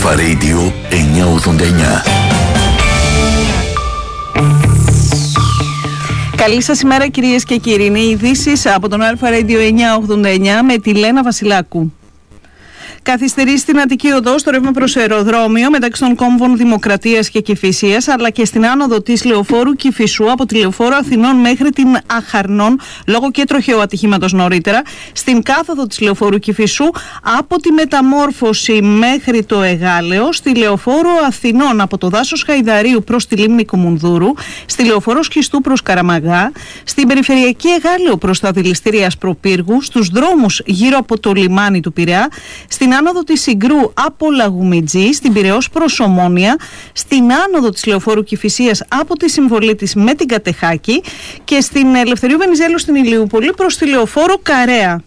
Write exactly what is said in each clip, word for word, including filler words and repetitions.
Αλφα Radio εννιακόσια ογδόντα εννιά. Καλή σας ημέρα κυρίες και κύριοι. Είναι οι ειδήσεις από τον Αλφα Radio εννιακόσια ογδόντα εννιά με τη Λένα Βασιλάκου. Καθυστερεί στην Αττική Οδό στο ρεύμα προς αεροδρόμιο μεταξύ των κόμβων Δημοκρατίας και Κηφισίας, αλλά και στην άνοδο της λεωφόρου Κηφισού από τη λεωφόρο Αθηνών μέχρι την Αχαρνών λόγω και τροχαίου ατυχήματος νωρίτερα, στην κάθοδο της λεωφόρου Κηφισού από τη Μεταμόρφωση μέχρι το Εγάλεο, στη λεωφόρο Αθηνών από το δάσος Χαϊδαρίου προς τη λίμνη Κουμουνδούρου, στη λεωφόρο Σχιστού προς Καραμαγά, στην περιφερειακή Εγάλεο προς τα δηληστήρια Ασπροπύργου, στους δρόμους γύρω από το λιμάνι του Πειραιά, στην άνοδο της Συγκρού από Λαγουμιτζή, στην Πειραιώς προς Ομόνια, στην άνοδο της λεωφόρου Κηφισίας από τη Συμβολή της με την Κατεχάκη και στην Ελευθερίου Βενιζέλου στην Ηλιούπολη προς τη λεωφόρο Καρέα.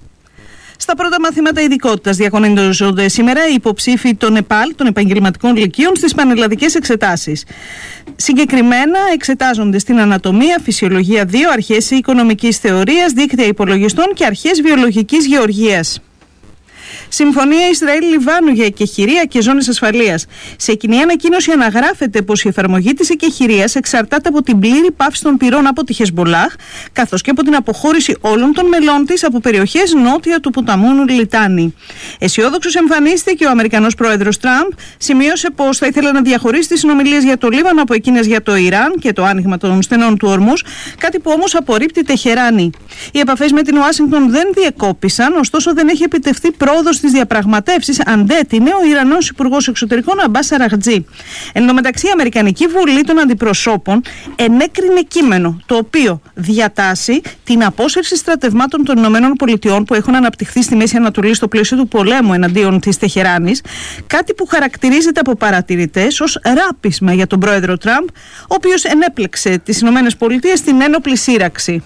Στα πρώτα μαθήματα ειδικότητας διαγωνίζονται σήμερα οι υποψήφοι των ΕΠΑΛ, των επαγγελματικών λυκείων, στις πανελλαδικές εξετάσεις. Συγκεκριμένα εξετάζονται στην ανατομία, φυσιολογία δύο, αρχές οικονομικής θεωρίας, δίκτυα υπολογιστών και αρχές βιολογικής γεωργίας. Συμφωνία Ισραήλ-Λιβάνου για εκεχηρία και ζώνες ασφαλείας. Σε κοινή ανακοίνωση αναγράφεται πως η εφαρμογή της εκεχηρίας εξαρτάται από την πλήρη πάυση των πυρών από τη Χεσμπολάχ, καθώς και από την αποχώρηση όλων των μελών της από περιοχές νότια του ποταμού Λιτάνη. Αισιόδοξος εμφανίστηκε ο Αμερικανός πρόεδρος Τραμπ, σημείωσε πως θα ήθελε να διαχωρίσει τις συνομιλίες για το Λίβανο από εκείνες για το Ιράν και το άνοιγμα των στενών του Ορμούς, κάτι που όμως απορρίπτει Τεχεράνη. Οι επαφές με την Ουάσιγκτον δεν διεκόπησαν, ωστόσο δεν έχει επιτευχθεί πρόοδος στις διαπραγματεύσεις, αντέτεινε ο Ιρανός Υπουργός Εξωτερικών Αμπάς Αραχτζή. Εν τω μεταξύ, η Αμερικανική Βουλή των Αντιπροσώπων ενέκρινε κείμενο το οποίο διατάσσει την απόσυρση στρατευμάτων των ΗΠΑ που έχουν αναπτυχθεί στη Μέση Ανατολή στο πλαίσιο του πολέμου εναντίον της Τεχεράνης, κάτι που χαρακτηρίζεται από παρατηρητές ως ράπισμα για τον πρόεδρο Τραμπ, ο οποίος ενέπλεξε τις ΗΠΑ στην ένοπλη σύραξη.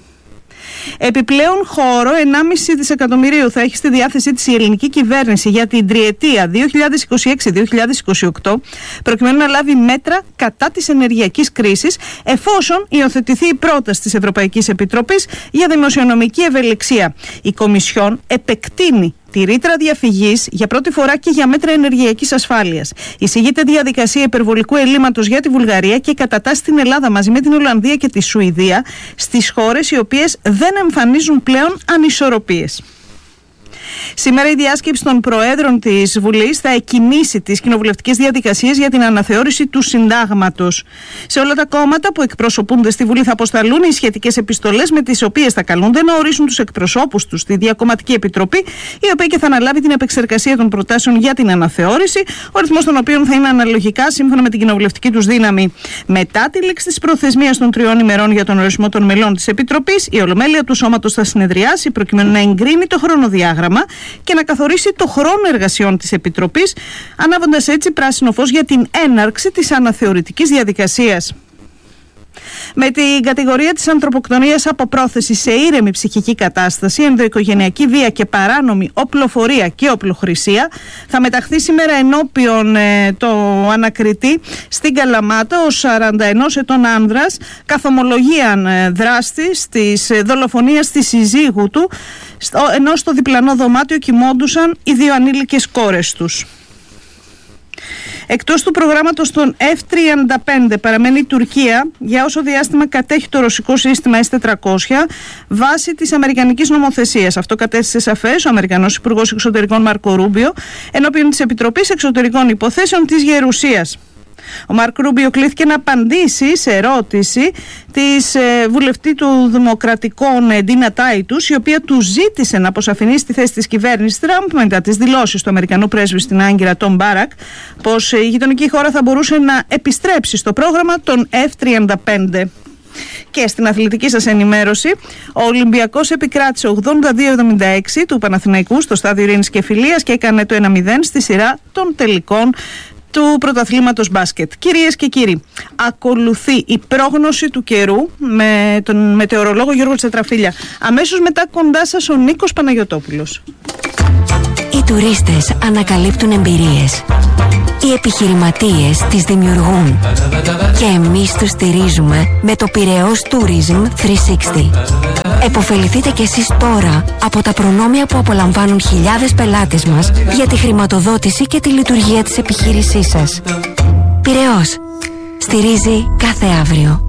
Επιπλέον χώρο ενάμιση δισεκατομμυρίου θα έχει στη διάθεσή της η ελληνική κυβέρνηση για την τριετία δύο χιλιάδες είκοσι έξι με δύο χιλιάδες είκοσι οκτώ, προκειμένου να λάβει μέτρα κατά της ενεργειακής κρίσης, εφόσον υιοθετηθεί η πρόταση της Ευρωπαϊκής Επιτροπής για δημοσιονομική ευελιξία. Η Κομισιόν επεκτείνει τη ρήτρα διαφυγής για πρώτη φορά και για μέτρα ενεργειακής ασφάλειας. Εισηγείται διαδικασία υπερβολικού ελλείμματος για τη Βουλγαρία και κατατάσσει την Ελλάδα μαζί με την Ολλανδία και τη Σουηδία στις χώρες οι οποίες δεν εμφανίζουν πλέον ανισορροπίες. Σήμερα η διάσκεψη των Προέδρων της Βουλής θα εκκινήσει τις κοινοβουλευτικές διαδικασίες για την αναθεώρηση του συντάγματος. Σε όλα τα κόμματα που εκπροσωπούνται στη Βουλή θα αποσταλούν οι σχετικές επιστολές με τις οποίες θα καλούνται να ορίσουν τους εκπροσώπους τους στη Διακομματική Επιτροπή, η οποία και θα αναλάβει την επεξεργασία των προτάσεων για την αναθεώρηση, ο αριθμός των οποίων θα είναι αναλογικά σύμφωνα με την κοινοβουλευτική τους δύναμη. Μετά τη λήξη της προθεσμίας των τριών ημερών για τον ορισμό των μελών της Επιτροπής, η Ολομέλεια του Σώματος θα συνεδριάσει προκειμένου να εγκρίνει το χρονοδιάγραμμα και να καθορίσει το χρόνο εργασιών της Επιτροπής, ανάβοντας έτσι πράσινο φως για την έναρξη της αναθεωρητικής διαδικασίας. Με την κατηγορία της ανθρωποκτονίας από πρόθεση σε ήρεμη ψυχική κατάσταση, ενδοοικογενειακή βία και παράνομη οπλοφορία και οπλοχρησία, θα μεταχθεί σήμερα ενώπιον ε, το ανακριτή στην Καλαμάτα ο σαράντα ενός ετών άνδρας, καθομολογίαν ε, δράστης της ε, δολοφονίας της συζύγου του, ενώ στο διπλανό δωμάτιο κοιμόντουσαν οι δύο ανήλικες κόρες τους. Εκτός του προγράμματος των εφ τριάντα πέντε παραμένει η Τουρκία για όσο διάστημα κατέχει το ρωσικό σύστημα ες τετρακόσια βάσει της αμερικανικής νομοθεσίας. Αυτό κατέστησε σαφές ο Αμερικανός Υπουργός Εξωτερικών Μάρκο Ρούμπιο ενώπιον της Επιτροπής Εξωτερικών Υποθέσεων της Γερουσίας. Ο Μάρκ Ρούμπιο κλήθηκε να απαντήσει σε ερώτηση της ε, βουλευτή του Δημοκρατικών ε, Ντίνα Τάιτους, η οποία του ζήτησε να αποσαφηνίσει τη θέση της κυβέρνησης Τραμπ μετά τις δηλώσεις του Αμερικανού πρέσβη στην Άγκυρα Τον Μπάρακ πως η γειτονική χώρα θα μπορούσε να επιστρέψει στο πρόγραμμα των εφ τριάντα πέντε. Και στην αθλητική σας ενημέρωση, ο Ολυμπιακός επικράτησε ογδόντα δύο εβδομήντα έξι του Παναθηναϊκού στο στάδιο Ειρήνης και Φιλίας και έκανε το ένα μηδέν στη σειρά των τελικών του πρωταθλήματος μπάσκετ. Κυρίες και κύριοι, ακολουθεί η πρόγνωση του καιρού με τον μετεωρολόγο Γιώργο Τσετραφίλια. Αμέσως μετά κοντά σας ο Νίκος Παναγιωτόπουλος. Οι τουρίστες ανακαλύπτουν εμπειρίες. Οι επιχειρηματίες τις δημιουργούν. Και εμείς τους στηρίζουμε με το Πειραιώς Tourism τριακόσια εξήντα. Εποφεληθείτε κι εσείς τώρα από τα προνόμια που απολαμβάνουν χιλιάδες πελάτες μας για τη χρηματοδότηση και τη λειτουργία της επιχείρησής σας. Πειραιώς. Στηρίζει κάθε αύριο.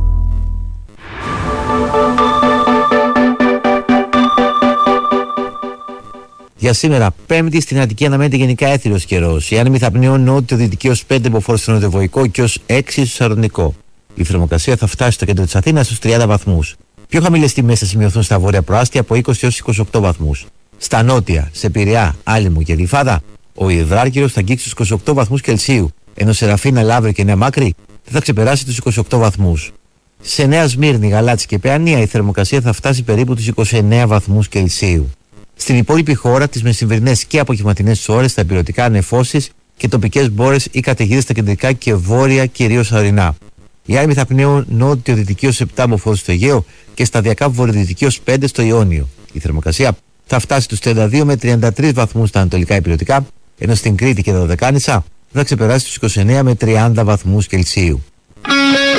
Για σήμερα, Πέμπτη, στην Αττική αναμένεται γενικά έθριος καιρός. Οι άνεμοι θα πνέουν νότιο-δυτική ως πέντε μποφόρ στο νοτιοβοϊκό και ως έξι στο σαρονικό. Η θερμοκρασία θα φτάσει στο κέντρο της Αθήνας στους τριάντα βαθμούς. Πιο χαμηλές τιμές θα σημειωθούν στα βόρεια προάστια από είκοσι έως είκοσι οκτώ βαθμούς. Στα νότια, σε Πειραιά, Άλυμο και Γλυφάδα, ο υδράργυρος θα αγγίξει τους είκοσι οκτώ βαθμούς Κελσίου, ενώ σε Ραφίνα, Λαύριο και Νέα Μάκρη δεν θα ξεπεράσει τους είκοσι οκτώ βαθμούς. Σε Νέα Σμύρνη, Γαλάτσι και Παιανία η θερμοκρασία θα φτάσει περίπου τους είκοσι εννέα βαθμούς Κελσίου. Στην υπόλοιπη χώρα, τις μεσημβρινές και απογευματινές ώρες, θα υπηρετικά νεφώσεις και τοπικές μπόρες ή καταιγίδες στα κεντρικά και βόρεια, κυρίως ορεινά. Οι άνεμοι θα πνέουν νότιο-δυτική ως επτά μποφόρ στο Αιγαίο και σταδιακά βορειοδυτική ως πέντε στο Ιόνιο. Η θερμοκρασία θα φτάσει στους τριάντα δύο με τριάντα τρεις βαθμούς στα ανατολικά υπηρετικά, ενώ στην Κρήτη και τα Δωδεκάνησα θα ξεπεράσει τους είκοσι εννέα με τριάντα βαθμούς Κελσίου.